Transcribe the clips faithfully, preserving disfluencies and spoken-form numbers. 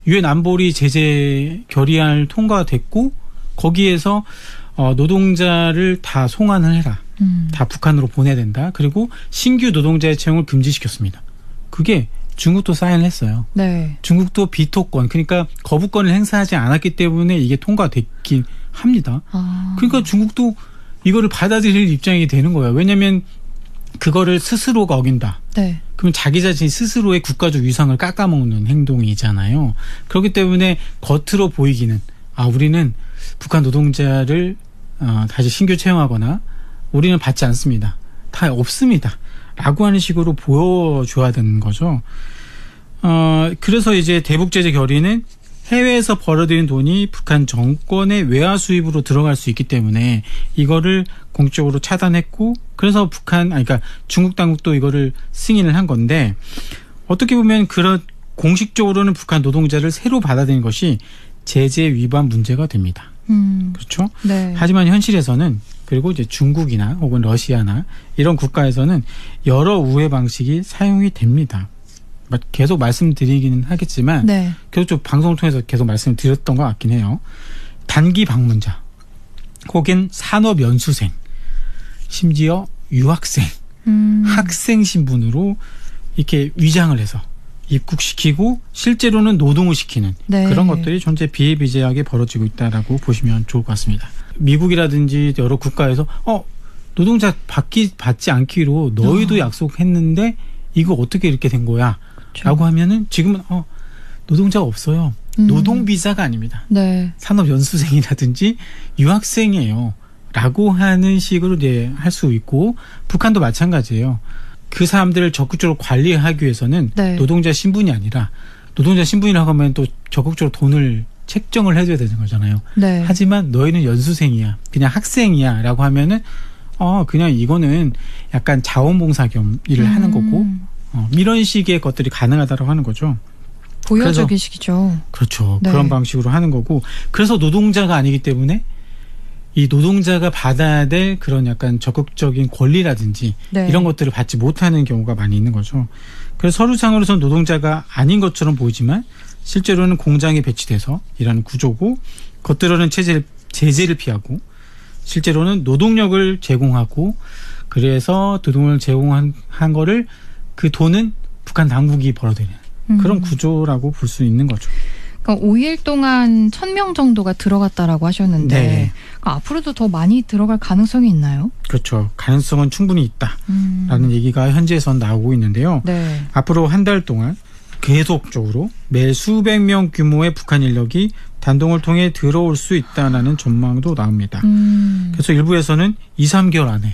유엔 안보리 제재 결의안을 통과됐고 거기에서 어, 노동자를 다 송환을 해라. 음. 다 북한으로 보내야 된다. 그리고 신규 노동자의 채용을 금지시켰습니다. 그게 중국도 사인을 했어요. 네. 중국도 비토권, 그러니까 거부권을 행사하지 않았기 때문에 이게 통과됐긴 합니다. 아. 그러니까 중국도 이거를 받아들일 입장이 되는 거예요. 왜냐하면 그거를 스스로가 어긴다. 네. 그럼 자기 자신이 스스로의 국가적 위상을 깎아먹는 행동이잖아요. 그렇기 때문에 겉으로 보이기는 아 우리는 북한 노동자를 어, 다시 신규 채용하거나 우리는 받지 않습니다. 다 없습니다. 라고 하는 식으로 보여줘야 되는 거죠. 어, 그래서 이제 대북제재 결의는 해외에서 벌어들인 돈이 북한 정권의 외화 수입으로 들어갈 수 있기 때문에 이거를 공적으로 차단했고 그래서 북한, 아니, 그러니까 중국 당국도 이거를 승인을 한 건데 어떻게 보면 그런 공식적으로는 북한 노동자를 새로 받아들인 것이 제재 위반 문제가 됩니다. 음. 그렇죠? 네. 하지만 현실에서는 그리고 이제 중국이나 혹은 러시아나 이런 국가에서는 여러 우회 방식이 사용이 됩니다. 계속 말씀드리기는 하겠지만 네. 계속 좀 방송을 통해서 계속 말씀을 드렸던 것 같긴 해요. 단기 방문자 혹은 산업 연수생 심지어 유학생 음. 학생 신분으로 이렇게 위장을 해서 입국시키고 실제로는 노동을 시키는 네. 그런 것들이 현재 비일비재하게 벌어지고 있다라고 보시면 좋을 것 같습니다. 미국이라든지 여러 국가에서 어 노동자 받기 받지 않기로 너희도 어. 약속했는데 이거 어떻게 이렇게 된 거야? 그렇죠. 라고 하면은 지금은 어 노동자가 없어요. 음. 노동 비자가 아닙니다. 네. 산업 연수생이라든지 유학생이에요. 라고 하는 식으로 이제 할 수 있고 북한도 마찬가지예요. 그 사람들을 적극적으로 관리하기 위해서는 네. 노동자 신분이 아니라 노동자 신분이라고 하면 또 적극적으로 돈을 책정을 해줘야 되는 거잖아요. 네. 하지만 너희는 연수생이야. 그냥 학생이야. 라고 하면은 어 그냥 이거는 약간 자원봉사 겸 일을 음. 하는 거고 어, 이런 식의 것들이 가능하다고 하는 거죠. 보여주기식이죠. 그렇죠. 네. 그런 방식으로 하는 거고 그래서 노동자가 아니기 때문에 이 노동자가 받아야 될 그런 약간 적극적인 권리라든지 네. 이런 것들을 받지 못하는 경우가 많이 있는 거죠. 그래서 서류상으로서는 노동자가 아닌 것처럼 보이지만 실제로는 공장에 배치돼서 일하는 구조고 겉으로는 체제, 제재를 피하고 실제로는 노동력을 제공하고 그래서 노동을 제공한 한 거를 그 돈은 북한 당국이 벌어들이는 음. 그런 구조라고 볼 수 있는 거죠. 그러니까 오 일 동안 천 명 정도가 들어갔다라고 하셨는데 네. 그러니까 앞으로도 더 많이 들어갈 가능성이 있나요? 그렇죠. 가능성은 충분히 있다라는 음. 얘기가 현지에선 나오고 있는데요. 네. 앞으로 한 달 동안 계속적으로 매 수백 명 규모의 북한 인력이 단동을 통해 들어올 수 있다는 전망도 나옵니다. 음. 그래서 일부에서는 이, 삼 개월 안에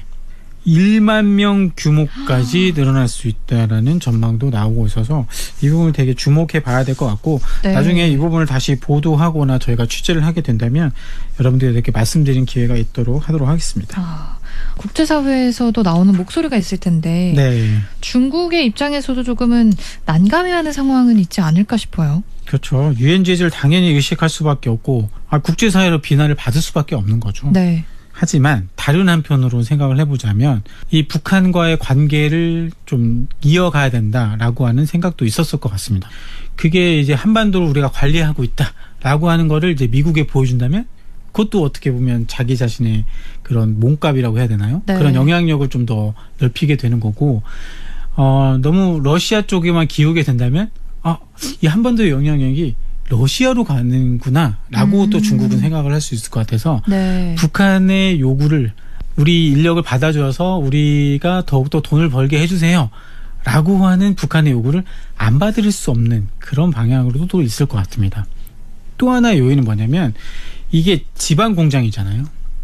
일만 명 규모까지 늘어날 수 있다라는 전망도 나오고 있어서 이 부분을 되게 주목해 봐야 될 것 같고 네. 나중에 이 부분을 다시 보도하거나 저희가 취재를 하게 된다면 여러분들에게 말씀드린 기회가 있도록 하도록 하겠습니다. 아, 국제사회에서도 나오는 목소리가 있을 텐데 네. 중국의 입장에서도 조금은 난감해하는 상황은 있지 않을까 싶어요. 그렇죠. 유엔 제재를 당연히 의식할 수밖에 없고 아, 국제사회로 비난을 받을 수밖에 없는 거죠. 네. 하지만 다른 한편으로 생각을 해보자면 이 북한과의 관계를 좀 이어가야 된다라고 하는 생각도 있었을 것 같습니다. 그게 이제 한반도를 우리가 관리하고 있다라고 하는 거를 이제 미국에 보여준다면 그것도 어떻게 보면 자기 자신의 그런 몸값이라고 해야 되나요? 네. 그런 영향력을 좀 더 넓히게 되는 거고 어, 너무 러시아 쪽에만 기우게 된다면 아, 이 한반도의 영향력이 러시아로 가는구나 라고 음. 또 중국은 생각을 할 수 있을 것 같아서 네. 북한의 요구를 우리 인력을 받아줘서 우리가 더욱더 돈을 벌게 해주세요 라고 하는 북한의 요구를 안 받을 수 없는 그런 방향으로도 또 있을 것 같습니다. 또 하나의 요인은 뭐냐면 이게 지방 공장이잖아요.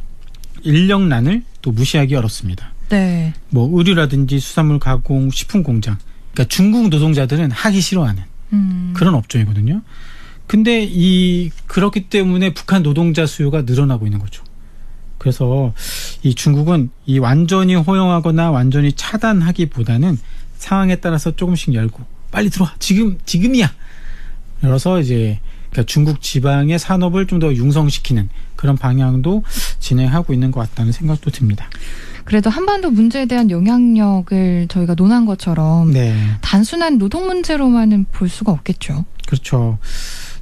인력난을 또 무시하기 어렵습니다. 네. 뭐 의류라든지 수산물 가공, 식품 공장. 그러니까 중국 노동자들은 하기 싫어하는 음. 그런 업종이거든요. 근데 이 그렇기 때문에 북한 노동자 수요가 늘어나고 있는 거죠. 그래서 이 중국은 이 완전히 허용하거나 완전히 차단하기보다는 상황에 따라서 조금씩 열고 빨리 들어와 지금 지금이야. 열어서 이제 그러니까 중국 지방의 산업을 좀 더 융성시키는 그런 방향도 진행하고 있는 것 같다는 생각도 듭니다. 그래도 한반도 문제에 대한 영향력을 저희가 논한 것처럼 네. 단순한 노동 문제로만은 볼 수가 없겠죠. 그렇죠.